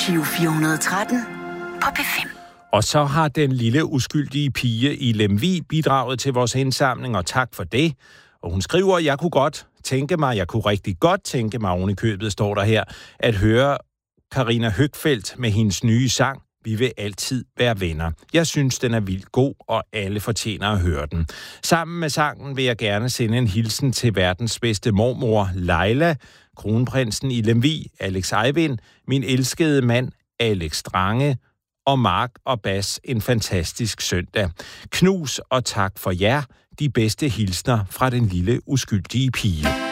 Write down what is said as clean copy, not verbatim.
Giro 413 på P5. Og så har den lille uskyldige pige i Lemvig bidraget til vores indsamling, og tak for det. Og hun skriver, jeg kunne rigtig godt tænke mig, oven i købet står der her, at høre Karina Høgfeldt med hendes nye sang, Vi vil altid være venner. Jeg synes, den er vildt god, og alle fortjener at høre den. Sammen med sangen vil jeg gerne sende en hilsen til verdens bedste mormor, Leila, kronprinsen i Lemvig, Alex Eivind, min elskede mand, Alex Strange, og Mark og Bas en fantastisk søndag. Knus og tak for jer, de bedste hilsner fra den lille uskyldige pige.